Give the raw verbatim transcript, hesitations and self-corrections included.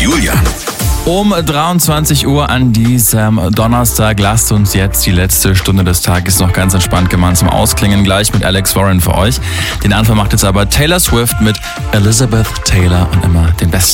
Julian. Um dreiundzwanzig Uhr an diesem Donnerstag lasst uns jetzt die letzte Stunde des Tages noch ganz entspannt gemeinsam ausklingen. Gleich mit Alex Warren für euch. Den Anfang macht jetzt aber Taylor Swift mit Elizabeth Taylor und immer den besten.